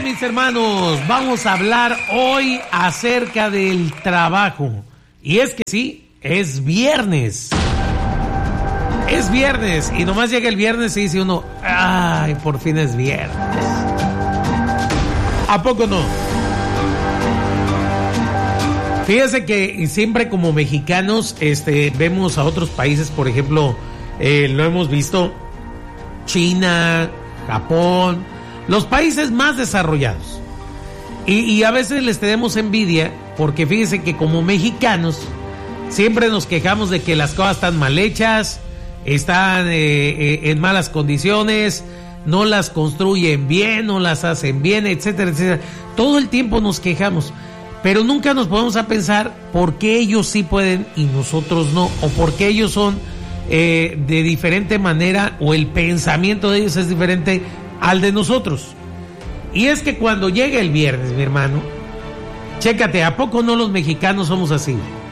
mis hermanos, vamos a hablar hoy acerca del trabajo. Y es que sí, es viernes. Es viernes y nomás llega el viernes y dice uno, ay, por fin es viernes. ¿A poco no? Fíjese que siempre como mexicanos vemos a otros países, por ejemplo, lo hemos visto, China, Japón, los países más desarrollados. Y a veces les tenemos envidia porque fíjese que como mexicanos siempre nos quejamos de que las cosas están mal hechas, están en malas condiciones, no las construyen bien, no las hacen bien, etcétera, etcétera. Todo el tiempo nos quejamos, pero nunca nos ponemos a pensar por qué ellos sí pueden y nosotros no, o por qué ellos son de diferente manera, o el pensamiento de ellos es diferente al de nosotros. Y es que cuando llega el viernes, mi hermano, chécate, ¿a poco no los mexicanos somos así?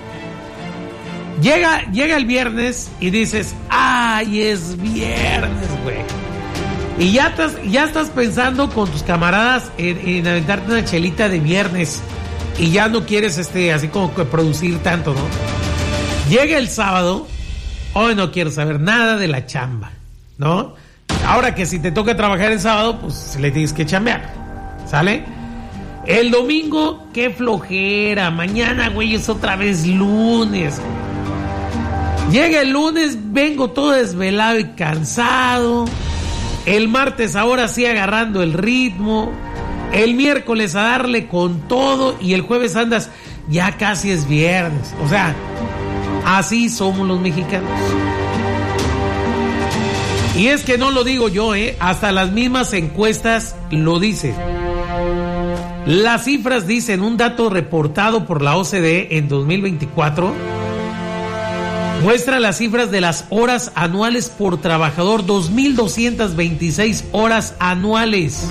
Llega el viernes y dices, ¡ay, es viernes, güey! Y ya estás pensando con tus camaradas en aventarte una chelita de viernes y ya no quieres así como que producir tanto, ¿no? Llega el sábado, hoy no quiero saber nada de la chamba, ¿no? Ahora que si te toca trabajar el sábado, pues le tienes que chambear, ¿sale? El domingo, qué flojera, mañana, güey, es otra vez lunes, güey. Llega el lunes, vengo todo desvelado y cansado. El martes ahora sí agarrando el ritmo. El miércoles a darle con todo. Y el jueves andas, ya casi es viernes. O sea, así somos los mexicanos. Y es que no lo digo yo, hasta las mismas encuestas lo dicen. Las cifras dicen, un dato reportado por la OCDE en 2024... muestra las cifras de las horas anuales por trabajador, 2.226 horas anuales.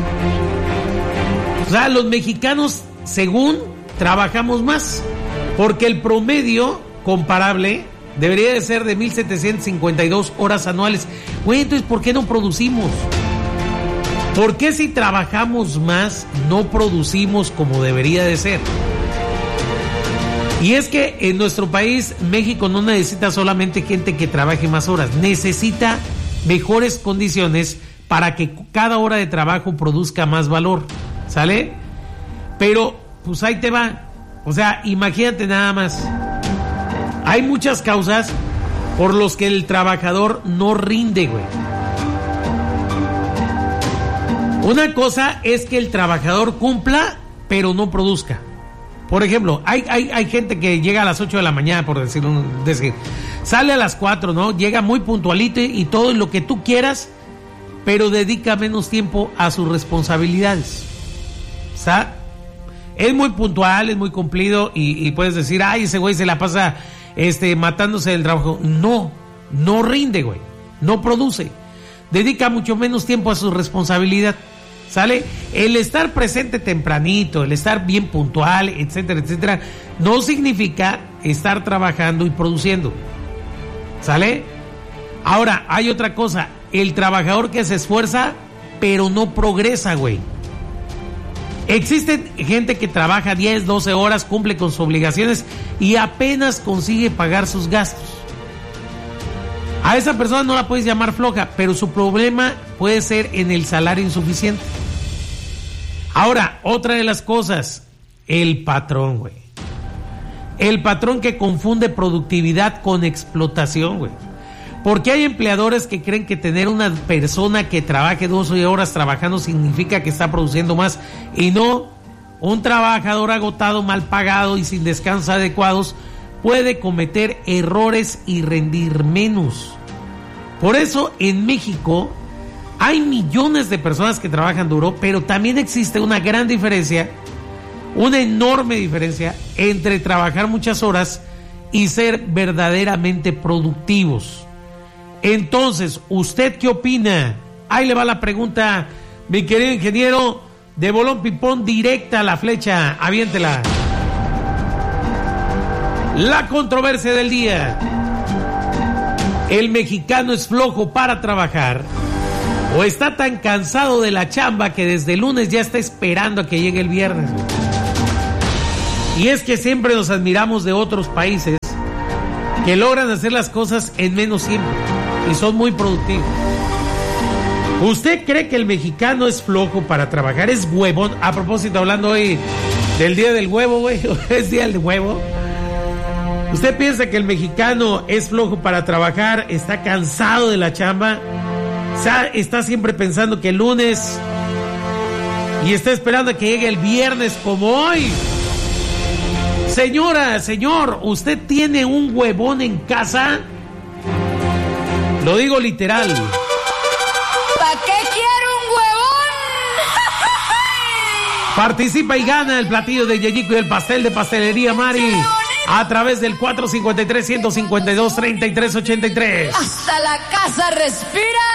O sea, los mexicanos, según, trabajamos más, porque el promedio comparable debería de ser de 1.752 horas anuales. Güey, entonces, ¿por qué no producimos? ¿Por qué si trabajamos más no producimos como debería de ser? Y es que en nuestro país, México, no necesita solamente gente que trabaje más horas, necesita mejores condiciones para que cada hora de trabajo produzca más valor, ¿sale? Pero, pues ahí te va. O sea, imagínate nada más. Hay muchas causas por los que el trabajador no rinde, güey. Una cosa es que el trabajador cumpla, pero no produzca. Por ejemplo, hay gente que llega a las 8 de la mañana, por decir, sale a las 4, ¿no? Llega muy puntualito y todo lo que tú quieras, pero dedica menos tiempo a sus responsabilidades. O sea, es muy puntual, es muy cumplido y puedes decir, ay, ese güey se la pasa matándose del trabajo. No rinde, güey, no produce. Dedica mucho menos tiempo a su responsabilidad. ¿Sale? El estar presente tempranito, el estar bien puntual, etcétera, etcétera, no significa estar trabajando y produciendo. ¿Sale? Ahora, hay otra cosa. El trabajador que se esfuerza, pero no progresa, güey. Existe gente que trabaja 10, 12 horas, cumple con sus obligaciones y apenas consigue pagar sus gastos. A esa persona no la puedes llamar floja, pero su problema puede ser en el salario insuficiente. Ahora, otra de las cosas, el patrón, güey. El patrón que confunde productividad con explotación, güey. Porque hay empleadores que creen que tener una persona que trabaje 12 horas trabajando significa que está produciendo más. Y no, un trabajador agotado, mal pagado y sin descansos adecuados puede cometer errores y rendir menos. Por eso en México hay millones de personas que trabajan duro, pero también existe una gran diferencia, una enorme diferencia entre trabajar muchas horas y ser verdaderamente productivos. Entonces, ¿usted qué opina? Ahí le va la pregunta, mi querido ingeniero, de bolón pipón, directa a la flecha, aviéntela. La controversia del día. ¿El mexicano es flojo para trabajar O está tan cansado de la chamba que desde el lunes ya está esperando a que llegue el viernes. Y es que siempre nos admiramos de otros países que logran hacer las cosas en menos tiempo y son muy productivos. ¿Usted cree que el mexicano es flojo para trabajar? ¿Es huevón? A propósito, hablando hoy del día del huevo, güey. ¿Es día del huevo? ¿Usted piensa que el mexicano es flojo para trabajar? ¿Está cansado de la chamba? Está siempre pensando que el lunes y está esperando a que llegue el viernes como hoy. Señora, señor, ¿usted tiene un huevón en casa? Lo digo literal. ¿Para qué quiere un huevón? Participa y gana el platillo de Yeyito y el pastel de Pastelería Mari a través del 453-152-3383. Hasta la casa respira.